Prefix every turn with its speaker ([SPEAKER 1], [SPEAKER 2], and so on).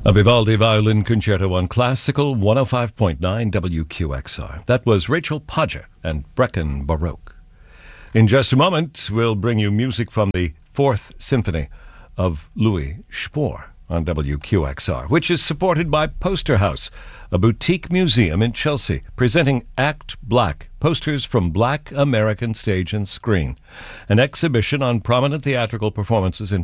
[SPEAKER 1] A Vivaldi Violin Concerto on Classical 105.9 WQXR. That was Rachel Podger and Brecken Baroque. In just a moment, we'll bring you music from the Fourth Symphony of Louis Spohr on WQXR, which is supported by Poster House, a boutique museum in Chelsea, presenting Act Black, posters from Black American stage and screen, an exhibition on prominent theatrical performances in